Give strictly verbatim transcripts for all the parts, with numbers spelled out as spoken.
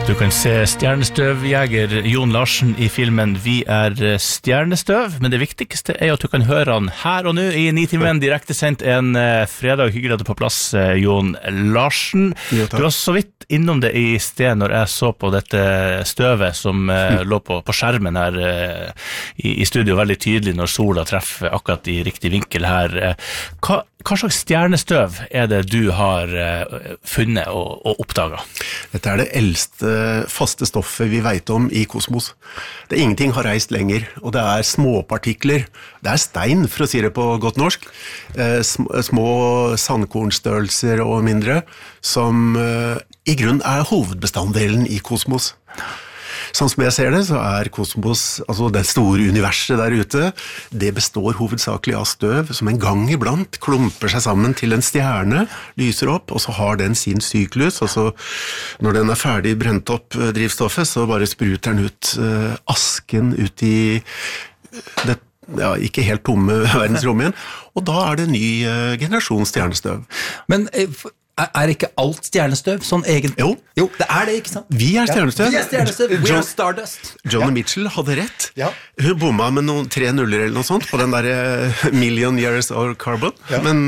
Du kan se stjernestøvjeger Jon Larsen i filmen Vi er stjernestøv, men det viktigste er at du kan høre han her og nå i Nitimen direkte sendt en uh, fredag. Hyggelig at du er på plass, uh, Jon Larsen. Ja, du var så vidt innom det i sted når jeg så på dette støvet som uh, lå på, på skjermen her uh, i, i studio, veldig tydelig når sola treffer akkurat i riktig vinkel her. Uh, hva, hva slags stjernestøv er det du har uh, funnet og, og oppdaget? Dette er det eldste faste stoffet vi vet om i kosmos. Det er ingenting har reist lenger, og det er småpartikler. Det er stein, for å si det på godt norsk. Eh, små sandkornstørrelser og mindre, som eh, i grunn er hovedbestanddelen i kosmos. Sånn som jeg ser det, så er kosmos, altså det store universet der ute, det består hovedsakelig av støv, som en gang iblant klumper seg sammen til en stjerne, lyser opp, og så har den sin syklus, og så når den er ferdig brent opp drivstoffet, så bare spruter den ut uh, asken ut i det, ja, ikke helt tomme verdensrommet igjen, og da er det en ny uh, generasjon stjernestøv. Men er ikke alt stjernestøv sånn egentlig? Jo. Jo, det er det, ikke sant? Vi er stjernestøv. Ja, vi er stjernestøv. We John, are stardust. Johnny ja. Mitchell hadde rett. Ja. Hun bomma med noen tre nuller eller noe sånt på den der uh, million years of carbon. Ja. Men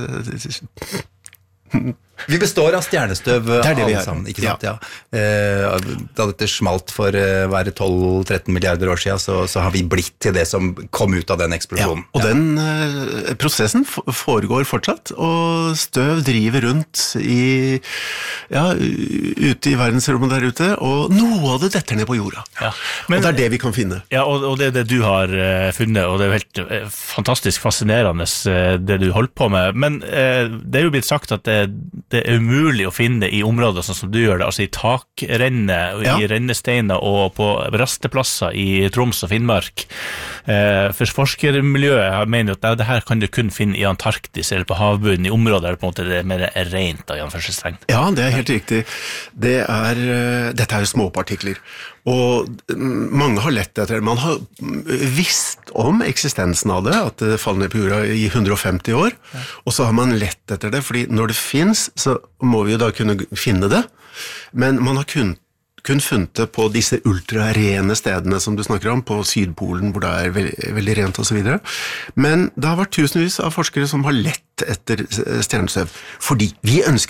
uh, vi består av stjernestøv det det alle sammen, ikke sant? Ja. Ja. Eh, da dette smalt for uh, være tolv tretten milliarder år siden, så, så har vi blitt til det som kom ut av den eksplosjonen. Ja, og den uh, prosessen foregår fortsatt, og støv driver rundt i, ja, ute i verdensrommet der ute, og noe av det detter ned på jorda. Ja. Men, og det er det vi kan finne. Ja, og, og det er det du har uh, funnet, og det er helt uh, fantastisk fascinerende uh, det du holder på med. Men uh, det er jo blitt sagt at det det er umulig å finne i områder sånn som du gjør det, altså i takrenne, ja. I rennesteiner og på rasteplasser i Troms og Finnmark. Eh, for forskermiljøet mener at det her kan du kun finne i Antarktis eller på havbunnen, i områder der på en måte det er mer rent av gjenførselstegn. Ja, det er helt riktig. Det er, dette er jo småpartikler, og mange har lett etter det. Man har visst om eksistensen av det, at det faller ned på jorda i hundre og femti år, ja. Og så har man lett etter det, fordi når det finnes, så må vi jo da kunne finne det, men man har kun, kun funnet det på disse ultrarene stedene som du snakker om, på Sydpolen, hvor det er veldig, veldig rent og så videre. Men det har vært tusenvis av forskere som har lett etter stjernestøv, fordi vi ønsker